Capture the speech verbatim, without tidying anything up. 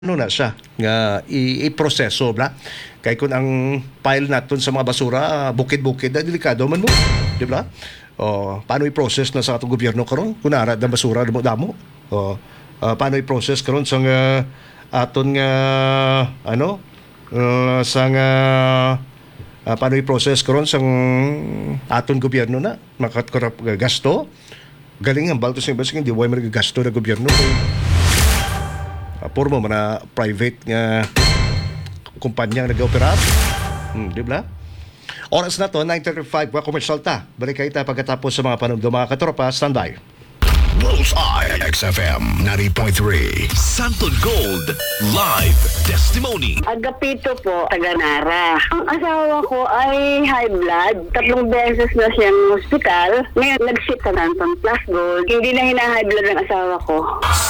ano na siya nga i- i-proseso bla kay kun ang file naton sa mga basura bukid-bukid na delikado man mo di ba o paano i-process na sa atong gobyerno karon kunara da basura damo damo o ah, paano i-process karon sa nga aton nga ano uh, sa nga ah, paano i-process karon sang aton gobyerno na makatkorap gasto galing ang balto sa basing di way magagasto na gobyerno kay Uh, puro mo na private nga kumpanya nga nag-operate. Hmm, di ba? Oras na to, nine thirty-five, wa commercial ta. Balik kayo ta pagkatapos sa mga panugdo. Mga katropa, standby. Bullseye X F M ninety point three. Santon Gold Live Testimony. Agapito po, taga Nara. Ang asawa ko ay high blood. Tatlong beses na siyang hospital. Ngayon, nag-sit sa Santon Plus Gold. Hindi na hina-high blood ang asawa ko.